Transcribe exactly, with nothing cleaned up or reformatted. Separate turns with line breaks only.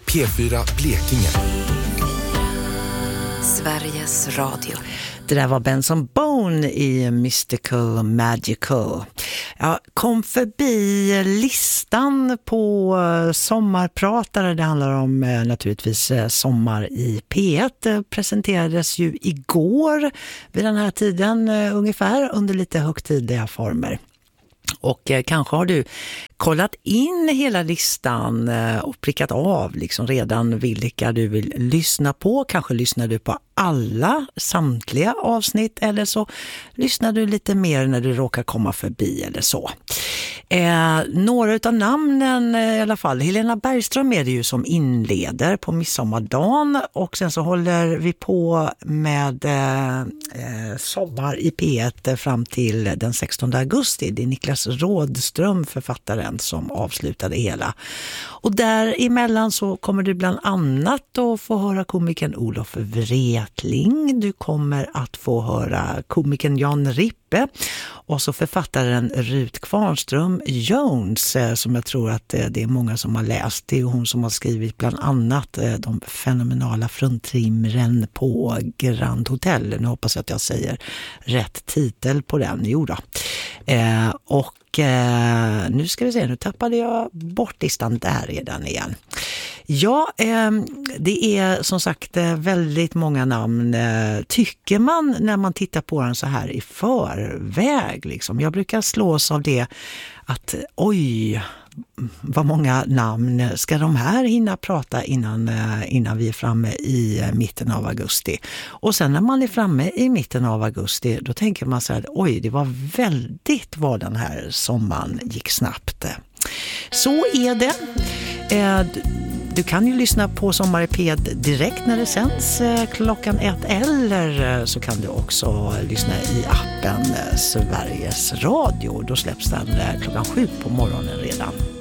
P fyra Blekinge.
Sveriges Radio.
Det där var Benson Boone i Mystical Magical. Jag kom förbi listan på sommarpratare. Det handlar om naturligtvis Sommar i P ett. Det presenterades ju igår vid den här tiden ungefär under lite högtidliga former. Och eh, kanske har du kollat in hela listan eh, och prickat av liksom redan vilka du vill lyssna på. Kanske lyssnar du på alla, samtliga avsnitt, eller så lyssnar du lite mer när du råkar komma förbi eller så. Eh, några av namnen eh, i alla fall. Helena Bergström är det ju som inleder på midsommardagen, och sen så håller vi på med eh, eh, Sommar i P ett fram till den sextonde augusti. Det är Niklas Rådström, författaren, som avslutade hela. Och däremellan så kommer du bland annat att få höra komikern Olof Wretling. Du kommer att få höra komikern Jan Rippe och så författaren Rut Kvarnström Jones, som jag tror att det är många som har läst. Det är hon som har skrivit bland annat de fenomenala fruntimren på Grand Hotel. Nu hoppas jag att jag säger rätt titel på den. Jo då. Eh, och eh, nu ska vi se, nu tappade jag bort listan, där redan igen. Ja, eh, det är som sagt väldigt många namn, eh, tycker man när man tittar på den så här i förväg. Liksom. Jag brukar slås av det att oj, vad många namn ska de här hinna prata innan, innan vi är framme i mitten av augusti. Och sen när man är framme i mitten av augusti, då tänker man så här, oj, det var väldigt vad den här sommaren gick snabbt. Så är det. Du kan ju lyssna på Sommar i P ett direkt när det sänds klockan ett, eller så kan du också lyssna i appen Sveriges Radio. Då släpps den klockan sju på morgonen redan.